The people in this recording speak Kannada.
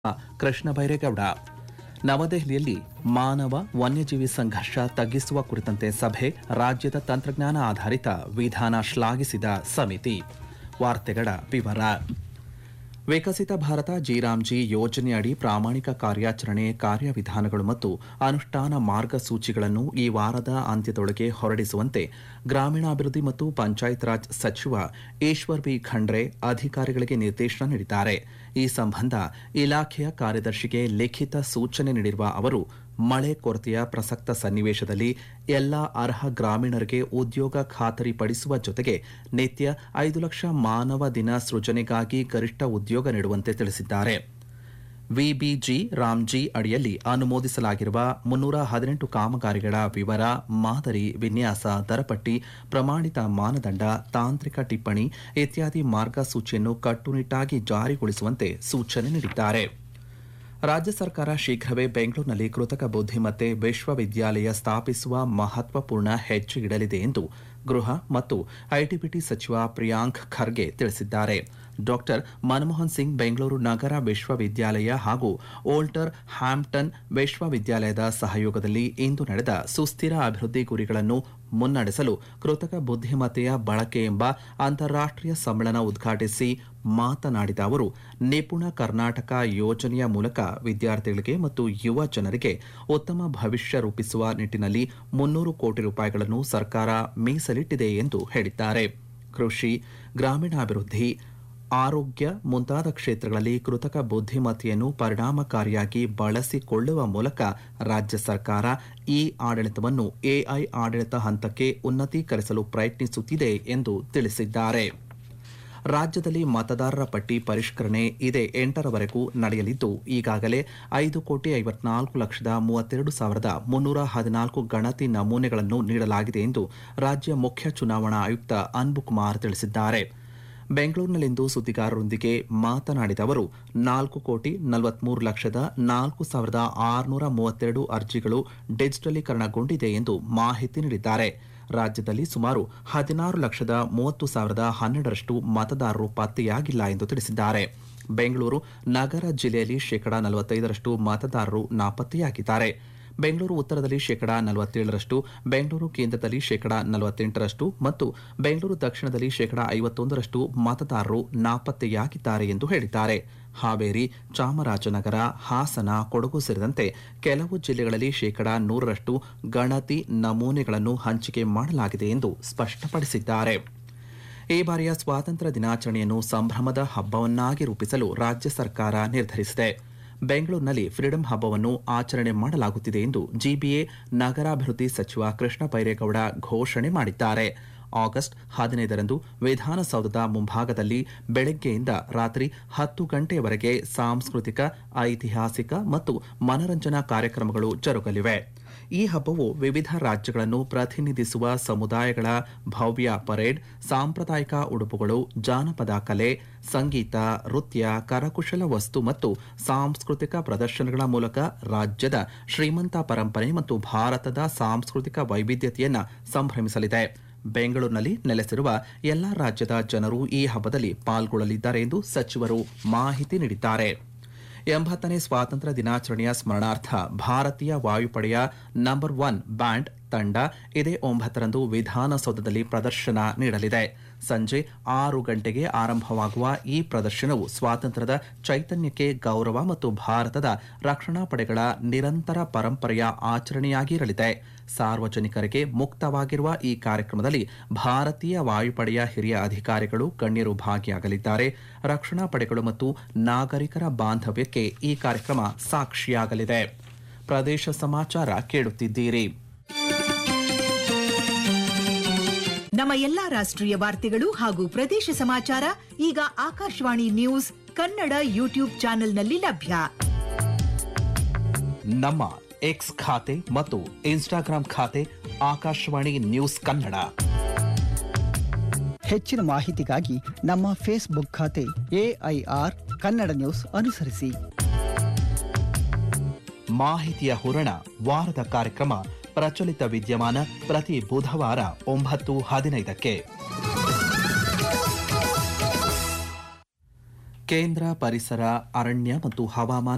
ಕೃಷ್ಣ ಬೈರೇಗೌಡ. ನವದೆಹಲಿಯಲ್ಲಿ ಮಾನವ ವನ್ಯಜೀವಿ ಸಂಘರ್ಷ ತಗ್ಗಿಸುವ ಕುರಿತಂತೆ ಸಭೆ, ರಾಜ್ಯದ ತಂತ್ರಜ್ಞಾನ ಆಧಾರಿತ ವಿಧಾನ ಶ್ಲಾಘಿಸಿದ ಸಮಿತಿ. ವಾರ್ತೆಗಳ ವಿವರ. ವಿಕಸಿತ ಭಾರತ ಜಿ ಯೋಜನೆಯಡಿ ಪ್ರಾಮಾಣಿಕ ಕಾರ್ಯಾಚರಣೆ ಕಾರ್ಯವಿಧಾನಗಳು ಮತ್ತು ಅನುಷ್ಠಾನ ಮಾರ್ಗಸೂಚಿಗಳನ್ನು ಈ ವಾರದ ಅಂತ್ಯದೊಳಗೆ ಹೊರಡಿಸುವಂತೆ ಗ್ರಾಮೀಣಾಭಿವೃದ್ಧಿ ಮತ್ತು ಪಂಚಾಯತ್ ರಾಜ್ ಸಚಿವ ಈಶ್ವರ್ ಬಿ ಖಂಡ್ರೆ ಅಧಿಕಾರಿಗಳಿಗೆ ನಿರ್ದೇಶನ ನೀಡಿದ್ದಾರೆ. ಈ ಸಂಬಂಧ ಇಲಾಖೆಯ ಕಾರ್ಯದರ್ಶಿಗೆ ಲಿಖಿತ ಸೂಚನೆ ನೀಡಿರುವ ಅವರು, ಮಳೆ ಕೊರತೆಯ ಪ್ರಸಕ್ತ ಸನ್ನಿವೇಶದಲ್ಲಿ ಎಲ್ಲ ಅರ್ಹ ಗ್ರಾಮೀಣರಿಗೆ ಉದ್ಯೋಗ ಖಾತರಿಪಡಿಸುವ ಜೊತೆಗೆ ನಿತ್ಯ 5 ಲಕ್ಷ ಮಾನವ ದಿನ ಸೃಜನೆಗಾಗಿ ಗರಿಷ್ಠ ಉದ್ಯೋಗ ನೀಡುವಂತೆ ತಿಳಿಸಿದ್ದಾರೆ. ವಿಬಿಜಿ ರಾಮ್ಜಿ ಅಡಿಯಲ್ಲಿ ಅನುಮೋದಿಸಲಾಗಿರುವ 318 ಕಾಮಗಾರಿಗಳ ವಿವರ, ಮಾದರಿ, ವಿನ್ಯಾಸ, ದರಪಟ್ಟಿ, ಪ್ರಮಾಣಿತ ಮಾನದಂಡ, ತಾಂತ್ರಿಕ ಟಿಪ್ಪಣಿ ಇತ್ಯಾದಿ ಮಾರ್ಗಸೂಚಿಯನ್ನು ಕಟ್ಟುನಿಟ್ಟಾಗಿ ಜಾರಿಗೊಳಿಸುವಂತೆ ಸೂಚನೆ ನೀಡಿದ್ದಾರೆ. ರಾಜ್ಯ ಸರ್ಕಾರ ಶೀಘ್ರವೇ ಬೆಂಗಳೂರಿನಲ್ಲಿ ಕೃತಕ ಬುದ್ಧಿಮತ್ತೆ ವಿಶ್ವವಿದ್ಯಾಲಯ ಸ್ಥಾಪಿಸುವ ಮಹತ್ವಪೂರ್ಣ ಹೆಜ್ಜೆ ಇಡಲಿದೆ ಎಂದು ಗೃಹ ಮತ್ತು ಐಟಿಬಿಟಿ ಸಚಿವ ಪ್ರಿಯಾಂಕ್ ಖರ್ಗೆ ತಿಳಿಸಿದ್ದಾರೆ. ಡಾಕ್ಟರ್ ಮನಮೋಹನ್ ಸಿಂಗ್ ಬೆಂಗಳೂರು ನಗರ ವಿಶ್ವವಿದ್ಯಾಲಯ ಹಾಗೂ ಓಲ್ಟರ್ ಹ್ಯಾಂಪ್ಟನ್ ವಿಶ್ವವಿದ್ಯಾಲಯದ ಸಹಯೋಗದಲ್ಲಿ ಇಂದು ನಡೆದ ಸುಸ್ಥಿರ ಅಭಿವೃದ್ಧಿ ಗುರಿಗಳನ್ನು ಮುನ್ನಡೆಸಲು ಕೃತಕ ಬುದ್ಧಿಮತ್ತೆಯ ಬಳಕೆ ಎಂಬ ಅಂತಾರಾಷ್ಟೀಯ ಸಮ್ಮೇಳನ ಉದ್ಘಾಟಿಸಿ ಮಾತನಾಡಿದ ಅವರು, ನಿಪುಣ ಕರ್ನಾಟಕ ಯೋಜನೆಯ ಮೂಲಕ ವಿದ್ಯಾರ್ಥಿಗಳಿಗೆ ಮತ್ತು ಯುವ ಜನರಿಗೆ ಉತ್ತಮ ಭವಿಷ್ಯ ರೂಪಿಸುವ ನಿಟ್ಟಿನಲ್ಲಿ 300 ಕೋಟಿ ರೂಪಾಯಿಗಳನ್ನು ಸರ್ಕಾರ ಮೀಸಲಿಟ್ಟಿದೆ ಎಂದು ಹೇಳಿದ್ದಾರೆ. ಕೃಷಿ, ಗ್ರಾಮೀಣಾಭಿವೃದ್ಧಿ, ಆರೋಗ್ಯ ಮುಂತಾದ ಕ್ಷೇತ್ರಗಳಲ್ಲಿ ಕೃತಕ ಬುದ್ಧಿಮತ್ತೆಯನ್ನು ಪರಿಣಾಮಕಾರಿಯಾಗಿ ಬಳಸಿಕೊಳ್ಳುವ ಮೂಲಕ ರಾಜ್ಯ ಸರ್ಕಾರ ಈ ಆಡಳಿತವನ್ನು ಎಐ ಆಡಳಿತ ಹಂತಕ್ಕೆ ಉನ್ನತೀಕರಿಸಲು ಪ್ರಯತ್ನಿಸುತ್ತಿದೆ ಎಂದು ತಿಳಿಸಿದ್ದಾರೆ. ರಾಜ್ಯದಲ್ಲಿ ಮತದಾರರ ಪಟ್ಟಿ ಪರಿಷ್ಕರಣೆ ಇದೇ 8ರವರೆಗೂ ನಡೆಯಲಿದ್ದು, ಈಗಾಗಲೇ 5,54,32,314 ಗಣತಿ ನಮೂನೆಗಳನ್ನು ನೀಡಲಾಗಿದೆ ಎಂದು ರಾಜ್ಯ ಮುಖ್ಯ ಚುನಾವಣಾ ಆಯುಕ್ತ ಅನ್ಬುಕುಮಾರ್ ತಿಳಿಸಿದ್ದಾರೆ. ಬೆಂಗಳೂರಿನಲ್ಲಿಂದು ಸುದ್ದಿಗಾರರೊಂದಿಗೆ ಮಾತನಾಡಿದ ಅವರು, 4,43,04,632 ಅರ್ಜಿಗಳು ಡಿಜಿಟಲೀಕರಣಗೊಂಡಿದೆ ಎಂದು ಮಾಹಿತಿ ನೀಡಿದ್ದಾರೆ. ರಾಜ್ಯದಲ್ಲಿ ಸುಮಾರು 16,30,012 ಮತದಾರರು ಪತ್ತೆಯಾಗಿಲ್ಲ ಎಂದು ತಿಳಿಸಿದ್ದಾರೆ. ಬೆಂಗಳೂರು ನಗರ ಜಿಲ್ಲೆಯಲ್ಲಿ 45% ಮತದಾರರು ನಾಪತ್ತೆಯಾಗಿದ್ದಾರೆ. ಬೆಂಗಳೂರು ಉತ್ತರದಲ್ಲಿ 47%, ಬೆಂಗಳೂರು ಕೇಂದ್ರದಲ್ಲಿ 48% ಮತ್ತು ಬೆಂಗಳೂರು ದಕ್ಷಿಣದಲ್ಲಿ 51% ಮತದಾರರು ನಾಪತ್ತೆಯಾಗಿದ್ದಾರೆ ಎಂದು ಹೇಳಿದ್ದಾರೆ. ಹಾವೇರಿ, ಚಾಮರಾಜನಗರ, ಹಾಸನ, ಕೊಡಗು ಸೇರಿದಂತೆ ಕೆಲವು ಜಿಲ್ಲೆಗಳಲ್ಲಿ 100% ಗಣತಿ ನಮೂನೆಗಳನ್ನು ಹಂಚಿಕೆ ಮಾಡಲಾಗಿದೆ ಎಂದು ಸ್ಪಷ್ಟಪಡಿಸಿದ್ದಾರೆ. ಈ ಬಾರಿಯ ಸ್ವಾತಂತ್ರ್ಯ ದಿನಾಚರಣೆಯನ್ನು ಸಂಭ್ರಮದ ಹಬ್ಬವನ್ನಾಗಿ ರೂಪಿಸಲು ರಾಜ್ಯ ಸರ್ಕಾರ ನಿರ್ಧರಿಸಿದೆ. ಬೆಂಗಳೂರಿನಲ್ಲಿ ಫ್ರೀಡಂ ಹಬ್ಬವನ್ನು ಆಚರಣೆ ಮಾಡಲಾಗುತ್ತಿದೆ ಎಂದು ಜಿಬಿಎ ನಗರಾಭಿವೃದ್ಧಿ ಸಚಿವ ಕೃಷ್ಣ ಬೈರೇಗೌಡ ಘೋಷಣೆ ಮಾಡಿದ್ದಾರೆ. ಆಗಸ್ಟ್ 15ರಂದು ವಿಧಾನಸೌಧದ ಮುಂಭಾಗದಲ್ಲಿ ಬೆಳಗ್ಗೆಯಿಂದ ರಾತ್ರಿ 10 ಗಂಟೆಯವರೆಗೆ ಸಾಂಸ್ಕೃತಿಕ, ಐತಿಹಾಸಿಕ ಮತ್ತು ಮನರಂಜನಾ ಕಾರ್ಯಕ್ರಮಗಳು ಜರುಗಲಿವೆ. ಈ ಹಬ್ಬವು ವಿವಿಧ ರಾಜ್ಯಗಳನ್ನು ಪ್ರತಿನಿಧಿಸುವ ಸಮುದಾಯಗಳ ಭವ್ಯ ಪರೇಡ್, ಸಾಂಪ್ರದಾಯಿಕ ಉಡುಪುಗಳು, ಜಾನಪದ ಕಲೆ, ಸಂಗೀತ, ನೃತ್ಯ, ಕರಕುಶಲ ವಸ್ತು ಮತ್ತು ಸಾಂಸ್ಕೃತಿಕ ಪ್ರದರ್ಶನಗಳ ಮೂಲಕ ರಾಜ್ಯದ ಶ್ರೀಮಂತ ಪರಂಪರೆ ಮತ್ತು ಭಾರತದ ಸಾಂಸ್ಕೃತಿಕ ವೈವಿಧ್ಯತೆಯನ್ನು ಸಂಭ್ರಮಿಸಲಿದೆ. ಬೆಂಗಳೂರಿನಲ್ಲಿ ನೆಲೆಸಿರುವ ಎಲ್ಲಾ ರಾಜ್ಯದ ಜನರು ಈ ಹಬ್ಬದಲ್ಲಿ ಪಾಲ್ಗೊಳ್ಳಲಿದ್ದಾರೆ ಎಂದು ಸಚಿವರು ಮಾಹಿತಿ ನೀಡಿದ್ದಾರೆ. 80ನೇ ಸ್ವಾತಂತ್ರ್ಯ ದಿನಾಚರಣೆಯ ಸ್ಮರಣಾರ್ಥ ಭಾರತೀಯ ವಾಯುಪಡೆಯ ನಂಬರ್ 1 ಬ್ಯಾಂಡ್ ತಂಡ ಇದೇ 9ರಂದು ವಿಧಾನಸೌಧದಲ್ಲಿ ಪ್ರದರ್ಶನ ನೀಡಲಿದೆ. ಸಂಜೆ 6 ಗಂಟೆಗೆ ಆರಂಭವಾಗುವ ಈ ಪ್ರದರ್ಶನವು ಸ್ವಾತಂತ್ರ್ಯದ ಚೈತನ್ಯಕ್ಕೆ ಗೌರವ ಮತ್ತು ಭಾರತದ ರಕ್ಷಣಾ ಪಡೆಗಳ ನಿರಂತರ ಪರಂಪರೆಯ ಆಚರಣೆಯಾಗಿರಲಿದೆ. ಸಾರ್ವಜನಿಕರಿಗೆ ಮುಕ್ತವಾಗಿರುವ ಈ ಕಾರ್ಯಕ್ರಮದಲ್ಲಿ ಭಾರತೀಯ ವಾಯುಪಡೆಯ ಹಿರಿಯ ಅಧಿಕಾರಿಗಳು, ಗಣ್ಯರು ಭಾಗಿಯಾಗಲಿದ್ದಾರೆ. ರಕ್ಷಣಾ ಪಡೆಗಳು ಮತ್ತು ನಾಗರಿಕರ ಬಾಂಧವ್ಯಕ್ಕೆ ಈ ಕಾರ್ಯಕ್ರಮ ಸಾಕ್ಷಿಯಾಗಲಿದೆ. ಪ್ರದೇಶ ಸಮಾಚಾರ ಕೇಳುತ್ತಿದ್ದೀರಿ. ನಮ್ಮ ಎಲ್ಲಾ ರಾಷ್ಟ್ರೀಯ ವಾರ್ತೆಗಳು ಹಾಗೂ ಪ್ರದೇಶ ಸಮಾಚಾರ ಈಗ ಆಕಾಶವಾಣಿ ನ್ಯೂಸ್ ಕನ್ನಡ ಯೂಟ್ಯೂಬ್ ಚಾನೆಲ್ನಲ್ಲಿ ಲಭ್ಯ. ನಮ್ಮ ಎಕ್ಸ್ ಖಾತೆ ಮತ್ತು ಇನ್ಸ್ಟಾಗ್ರಾಂ ಖಾತೆ ಆಕಾಶವಾಣಿ ನ್ಯೂಸ್ ಕನ್ನಡ. ಹೆಚ್ಚಿನ ಮಾಹಿತಿಗಾಗಿ ನಮ್ಮ ಫೇಸ್ಬುಕ್ ಖಾತೆ AIR ಕನ್ನಡ ನ್ಯೂಸ್ ಅನುಸರಿಸಿ. ಮಾಹಿತಿಯ ಹೂರಣ, ವಾರದ ಕಾರ್ಯಕ್ರಮ ಪ್ರಚಲಿತ ವಿದ್ಯಮಾನ ಪ್ರತಿ ಬುಧವಾರ 9:15ಕ್ಕೆ. ಕೇಂದ್ರ ಪರಿಸರ, ಅರಣ್ಯ ಮತ್ತು ಹವಾಮಾನ